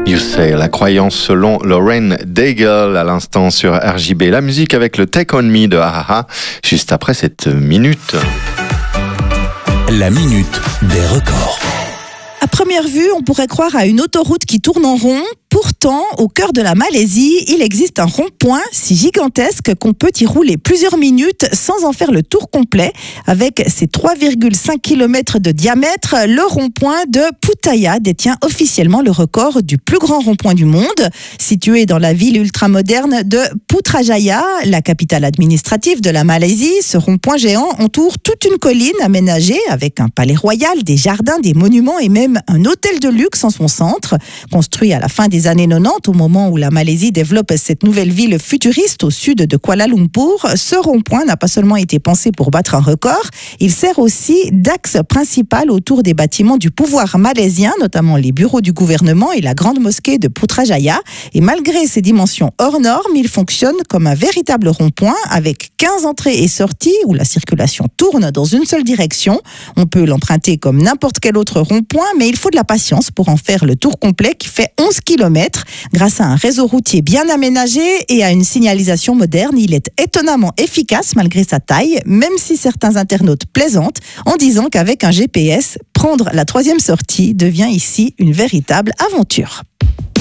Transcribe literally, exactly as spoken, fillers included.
You Say, la croyance selon Lauren Daigle à l'instant sur R J B. La musique avec le Take On Me de Ahaha, juste après cette minute. La minute des records. À première vue, on pourrait croire à une autoroute qui tourne en rond. Pourtant, au cœur de la Malaisie, il existe un rond-point si gigantesque qu'on peut y rouler plusieurs minutes sans en faire le tour complet. Avec ses trois virgule cinq kilomètres de diamètre, le rond-point de Puttaya détient officiellement le record du plus grand rond-point du monde. Situé dans la ville ultramoderne de Putrajaya, la capitale administrative de la Malaisie, ce rond-point géant entoure toute une colline aménagée avec un palais royal, des jardins, des monuments et même un hôtel de luxe en son centre. Construit à la fin des années quatre-vingt-dix, au moment où la Malaisie développe cette nouvelle ville futuriste au sud de Kuala Lumpur, ce rond-point n'a pas seulement été pensé pour battre un record, il sert aussi d'axe principal autour des bâtiments du pouvoir malaisien, notamment les bureaux du gouvernement et la grande mosquée de Putrajaya. Et malgré ses dimensions hors normes, il fonctionne comme un véritable rond-point avec quinze entrées et sorties où la circulation tourne dans une seule direction. On peut l'emprunter comme n'importe quel autre rond-point, mais il faut de la patience pour en faire le tour complet qui fait onze kilomètres. Grâce à un réseau routier bien aménagé et à une signalisation moderne, il est étonnamment efficace malgré sa taille, même si certains internautes plaisantent en disant qu'avec un G P S, prendre la troisième sortie devient ici une véritable aventure.